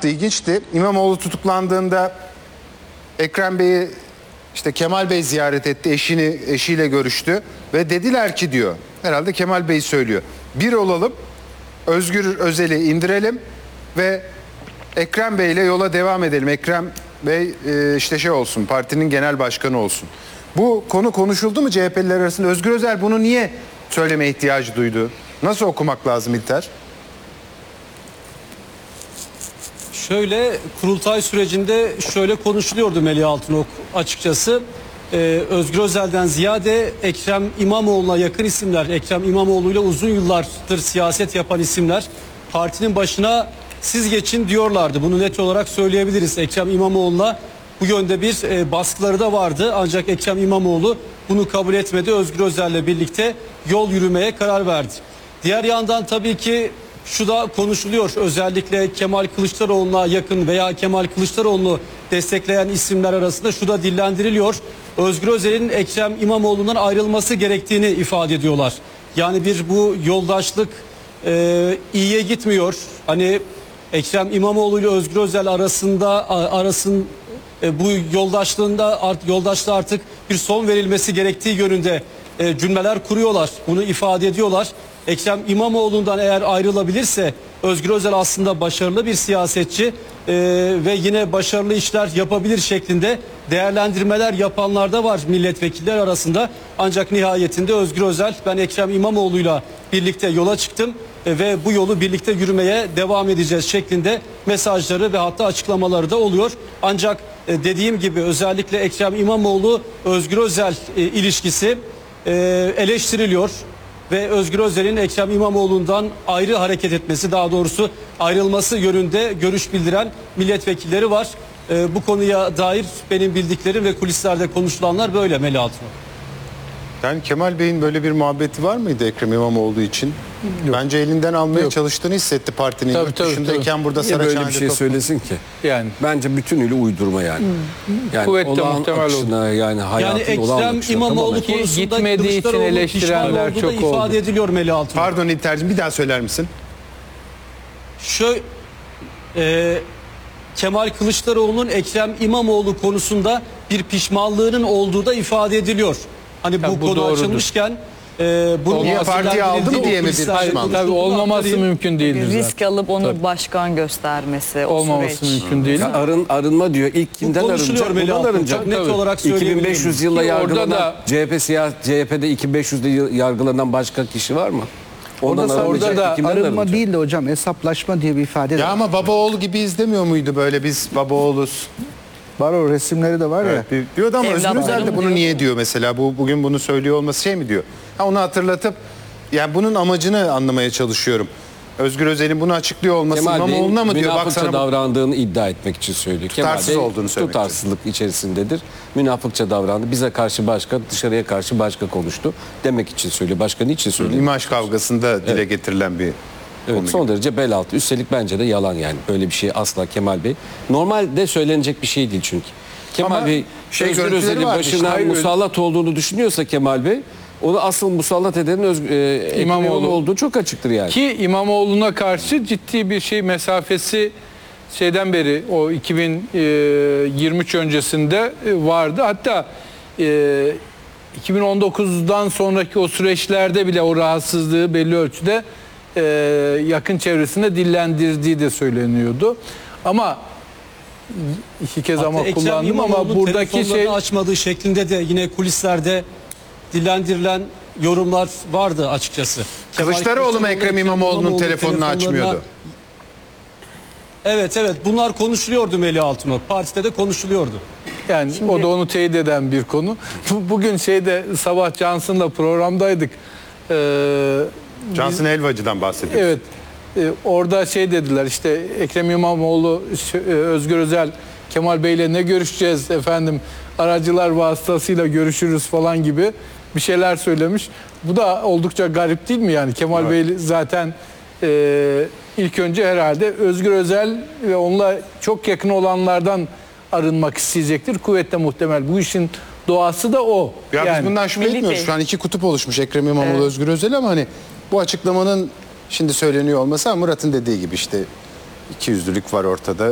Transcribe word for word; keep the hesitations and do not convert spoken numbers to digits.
yaptı, ilginçti. İmamoğlu tutuklandığında Ekrem Bey'i işte Kemal Bey ziyaret etti, eşini eşiyle görüştü ve dediler ki diyor, herhalde Kemal Bey söylüyor, bir olalım, Özgür Özel'i indirelim ve Ekrem Bey ile yola devam edelim. Ekrem Bey e, işte şey olsun, partinin genel başkanı olsun. Bu konu konuşuldu mu C H P'liler arasında? Özgür Özel bunu niye söyleme ihtiyacı duydu? Nasıl okumak lazım İlter? Şöyle, kurultay sürecinde şöyle konuşuluyordu Melih Altınok açıkçası. Ee, Özgür Özel'den ziyade Ekrem İmamoğlu'na yakın isimler, Ekrem İmamoğlu'yla uzun yıllardır siyaset yapan isimler partinin başına siz geçin diyorlardı. Bunu net olarak söyleyebiliriz. Ekrem İmamoğlu'na bu yönde bir e, baskıları da vardı. Ancak Ekrem İmamoğlu bunu kabul etmedi. Özgür Özel'le birlikte yol yürümeye karar verdi. Diğer yandan tabii ki şu da konuşuluyor. Özellikle Kemal Kılıçdaroğlu'na yakın veya Kemal Kılıçdaroğlu'nu destekleyen isimler arasında şu da dillendiriliyor. Özgür Özel'in Ekrem İmamoğlu'ndan ayrılması gerektiğini ifade ediyorlar. Yani bir bu yoldaşlık e, iyiye gitmiyor. Hani Ekrem İmamoğlu ile Özgür Özel arasında arasın e, bu yoldaşlığında art, yoldaşlığa artık bir son verilmesi gerektiği yönünde e, cümleler kuruyorlar. Bunu ifade ediyorlar. Ekrem İmamoğlu'ndan eğer ayrılabilirse Özgür Özel aslında başarılı bir siyasetçi e, ve yine başarılı işler yapabilir şeklinde değerlendirmeler yapanlar da var milletvekiller arasında. Ancak nihayetinde Özgür Özel, ben Ekrem İmamoğlu'yla birlikte yola çıktım e, ve bu yolu birlikte yürümeye devam edeceğiz şeklinde mesajları ve hatta açıklamaları da oluyor. Ancak e, dediğim gibi özellikle Ekrem İmamoğlu Özgür Özel e, ilişkisi e, eleştiriliyor. Ve Özgür Özel'in Ekrem İmamoğlu'ndan ayrı hareket etmesi, daha doğrusu ayrılması yönünde görüş bildiren milletvekilleri var. Ee, bu konuya dair benim bildiklerim ve kulislerde konuşulanlar böyle Melih Altınok. Yani Kemal Bey'in böyle bir muhabbeti var mıydı Ekrem İmamoğlu için? Yok. Bence elinden almaya Yok. çalıştığını hissetti partinin. Tabii, yurt tabii, dışındayken tabii. burada Niye böyle bir şey top... söylesin ki? Yani bence bütünüyle uydurma yani. Hmm. Yani kuvvetle olağan muhtemel akışına, oldu. yani hayatın Yani olağan Ekrem akışına İmamoğlu tamamen- konusunda gitmediği için eleştirenler çok ifade oldu. ediliyor Melih Altınok. Pardon İlter'cim, bir daha söyler misin? Şöyle, e, Kemal Kılıçdaroğlu'nun Ekrem İmamoğlu konusunda bir pişmanlığının olduğu da ifade ediliyor. Hani Tabii bu, bu konu doğrudur. açılmışken e, bunu Niye partiye aldı mı diye mi bir kulislerde pişmanlık? Tabii olmaması konuşulduğunu mümkün değildir zaten. Risk alıp onu Tabii. başkan göstermesi, o Olmaması süreç. mümkün değil. Ya arın, arınma diyor. İlk kimden konuşuluyor arınacak? Melih Bundan Altınok. arınacak. Çok net Tabii. olarak iki bin söyleyebilirim. beş yüz yılda Ki orada yargılanan da- C H P siyah C H P'de iki bin beş yüzde yargılanan başka kişi var mı? Ondan Orada arınacak, orada da kimden arınma arınacak? değil de hocam hesaplaşma diye bir ifade de Ya var. ama baba oğul gibi izlemiyor muydu böyle, biz baba oğluz? Var, o resimleri de var ya. Evet, bir- diyordu ama Özgür Evlatlarım Özel de bunu diyor. niye diyor mesela, bu bugün bunu söylüyor olması şey mi diyor? Ha, onu hatırlatıp yani bunun amacını anlamaya çalışıyorum. Özgür Özel'in bunu açıklıyor olması Kemal Bey'in İmamoğlu'na mı diyor? Bak münafıkça sana bu- davrandığını iddia etmek için söylüyor. Tutarsız Kemal Bey olduğunu söylemek tutarsızlık içerisindedir. Münafıkça davrandı. Bize karşı başka, dışarıya karşı başka konuştu demek için söylüyor. Başka niçin söylüyor? imaj kavgasında dile getirilen bir Evet, konu son gibi. derece bel altı. Üstelik bence de yalan yani. Böyle bir şey asla Kemal Bey. Normalde söylenecek bir şey değil çünkü. Kemal Ama Bey şey Özgür görüntüleri Özel'in vardı başına işte. Hayır, musallat olduğunu düşünüyorsa Kemal Bey, onu asıl musallat edenin Öz, e, Ekrem İmamoğlu. İmamoğlu olduğu çok açıktır yani. Ki İmamoğlu'na karşı ciddi bir şey mesafesi şeyden beri o iki bin yirmi üç öncesinde vardı. Hatta e, iki bin on dokuzdan sonraki o süreçlerde bile o rahatsızlığı belli ölçüde e, yakın çevresinde dillendirdiği de söyleniyordu. Ama iki kez Hatta ama Ekrem kullandım ama İmamoğlu'nun buradaki telefonlarını şey açmadığı şeklinde de yine kulislerde dillendirilen yorumlar vardı açıkçası. Kılıçdaroğlu mu Ekrem İmamoğlu'nun telefonunu telefonlarına- açmıyordu? Evet evet, bunlar konuşuluyordu Melih Altınok. Partide de konuşuluyordu. yani o da onu teyit eden bir konu. Bu- Bugün şeyde sabah Johnson'la programdaydık. Ee, Cansın Elvacı'dan bahsediyor. Evet. e, orada şey dediler işte Ekrem İmamoğlu, Ş- e, Özgür Özel, Kemal Bey'le ne görüşeceğiz efendim, aracılar vasıtasıyla görüşürüz falan gibi bir şeyler söylemiş. Bu da oldukça garip değil mi yani? Kemal Bey zaten e, ilk önce herhalde Özgür Özel ve onunla çok yakın olanlardan arınmak isteyecektir. Kuvvetle muhtemel. Bu işin doğası da o. Ya yani, biz bundan şüphe Melih etmiyoruz. Bey. Şu an iki kutup oluşmuş, Ekrem İmamoğlu, Evet. Özgür Özel, ama hani bu açıklamanın şimdi söyleniyor olması, ama Murat'ın dediği gibi işte ikiyüzlülük var ortada.